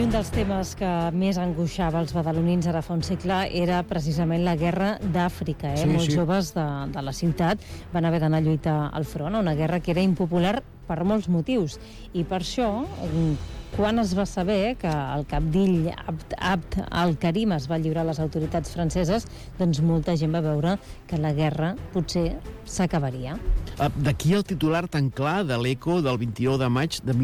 un dels temes que més angoixava els badalonins ara fa un segle era precisament la guerra d'Àfrica. Molts joves de la ciutat van haver d'anar a lluitar al front, una guerra que era impopular per molts motius. I per això, quan es va saber que el cabdill Abd al-Karim es va lliurar a les autoritats franceses, doncs molta gent va veure que la guerra potser s'acabaria. D'aquí el titular tan clar de l'Eco del 29 de maig de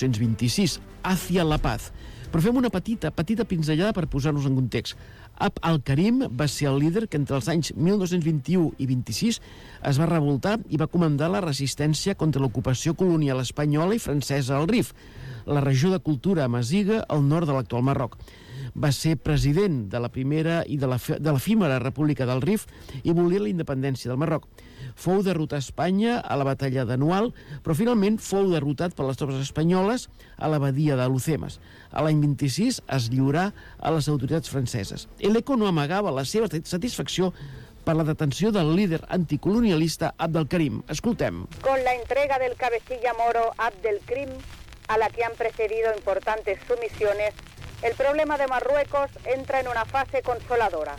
1926, Hacia la paz. Però fem una petita pinzellada per posar-nos en context. Abd al-Karim va ser el líder que entre els anys 1921 i 26 es va revoltar i va comandar la resistència contra l'ocupació colonial espanyola i francesa al Rif, la regió de cultura amaziga al nord de l'actual Marroc. Va ser president de la primera i de l'efímera República del Rif i volia la independència del Marroc. Fou derrotat a Espanya a la batalla d'Anual, però finalment fou derrotat per les tropes espanyoles a la badia de Lucemas. A l'any 26 es lliurà a les autoritats franceses. L'Eco no amagava la seva satisfacció per la detenció del líder anticolonialista Abd al-Karim. Escoltem. Con la entrega del cabecilla moro Abd al-Karim, a la que han precedido importantes sumisiones, el problema de Marruecos entra en una fase consoladora.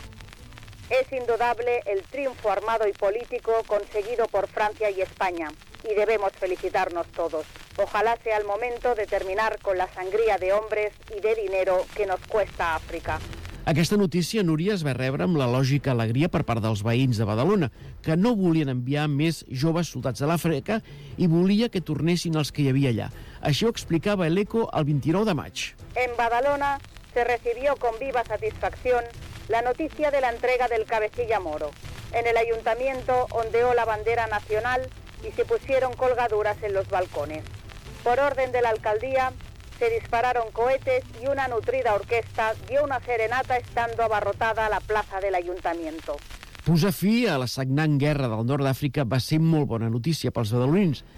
Es indudable el triunfo armado y político conseguido por Francia y España, y debemos felicitarnos todos. Ojalá sea el momento de terminar con la sangría de hombres y de dinero que nos cuesta África. Aquesta notícia, Núria, es va rebre amb la lògica alegria per part dels veïns de Badalona, que no volien enviar més joves soldats a l'Àfrica i volia que tornessin els que hi havia allà. Així ho explicava l'Eco el 29 de maig. En Badalona se recibió con viva satisfacción la noticia de la entrega del cabecilla moro. En el ayuntamiento ondeó la bandera nacional y se pusieron colgaduras en los balcones. Por orden de la alcaldía, se dispararon cohetes y una nutrida orquesta dio una serenata estando abarrotada la plaza del ayuntamiento. Posar fi a la sagnant guerra del nord d'Àfrica va ser molt bona notícia pels badalonins,